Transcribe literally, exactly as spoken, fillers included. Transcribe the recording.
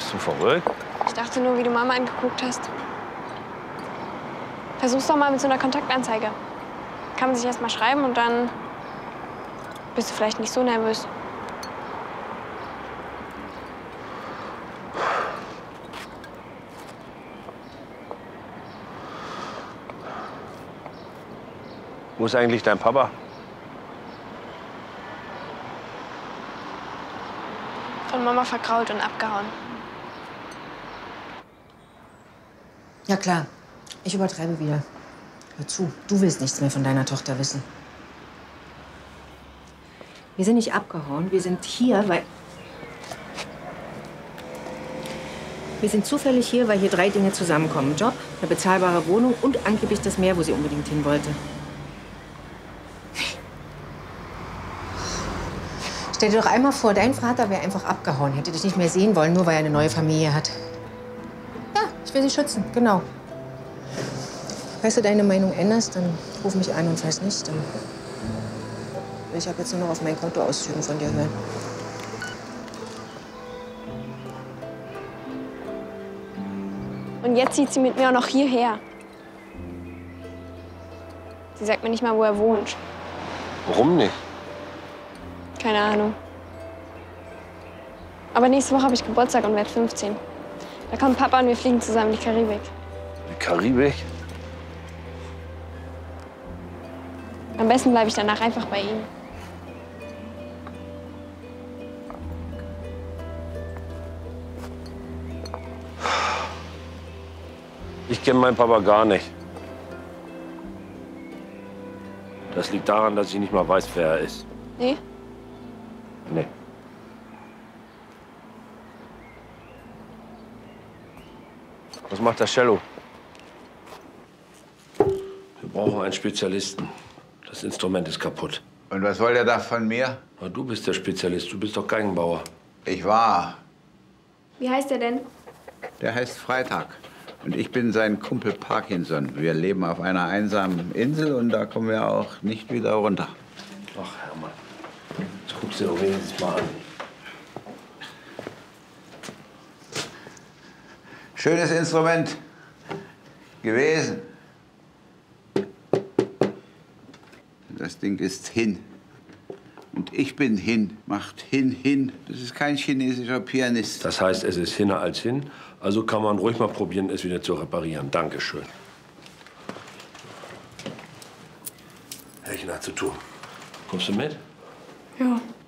Bist du verrückt? Ich dachte nur, wie du Mama angeguckt hast. Versuch's doch mal mit so einer Kontaktanzeige. Kann man sich erst mal schreiben und dann bist du vielleicht nicht so nervös. Wo ist eigentlich dein Papa? Von Mama verkrault und abgehauen. Ja klar, ich übertreibe wieder. Hör zu, du willst nichts mehr von deiner Tochter wissen. Wir sind nicht abgehauen, wir sind hier, weil... Wir sind zufällig hier, weil hier drei Dinge zusammenkommen. Job, eine bezahlbare Wohnung und angeblich das Meer, wo sie unbedingt hin wollte. Stell dir doch einmal vor, dein Vater wäre einfach abgehauen, hätte dich nicht mehr sehen wollen, nur weil er eine neue Familie hat. Ja, ich will sie schützen, genau. Falls du deine Meinung änderst, dann ruf mich an und falls nicht, dann will ich ab jetzt nur noch auf mein Kontoauszügen von dir hören. Und jetzt zieht sie mit mir auch noch hierher. Sie sagt mir nicht mal, wo er wohnt. Warum nicht? Keine Ahnung. Aber nächste Woche habe ich Geburtstag und werde fünfzehn. Da kommt Papa und wir fliegen zusammen in die Karibik. Die Karibik? Am besten bleibe ich danach einfach bei ihm. Ich kenne meinen Papa gar nicht. Das liegt daran, dass ich nicht mal weiß, wer er ist. Nee? Nee. Was macht das Cello? Wir brauchen einen Spezialisten. Das Instrument ist kaputt. Und was wollt ihr da von mir? Na, du bist der Spezialist, du bist doch Geigenbauer. Ich war. Wie heißt er denn? Der heißt Freitag. Und ich bin sein Kumpel Parkinson. Wir leben auf einer einsamen Insel und da kommen wir auch nicht wieder runter. Ach, Hermann. Jetzt guckst du dir doch wenigstens mal an. Schönes Instrument gewesen. Das Ding ist hin. Und ich bin hin. Macht hin, hin. Das ist kein chinesischer Pianist. Das heißt, es ist hinner als hin. Also kann man ruhig mal probieren, es wieder zu reparieren. Dankeschön. Hätte ich noch zu tun. Kommst du mit? Ja.